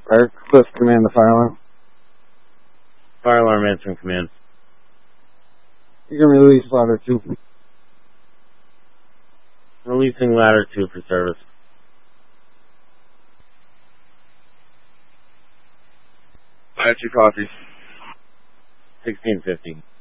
Fire Cliff Command the fire alarm. Fire alarm answering command. You can release ladder 2. Releasing ladder 2 for service. Ladder 2 coffee. 1650.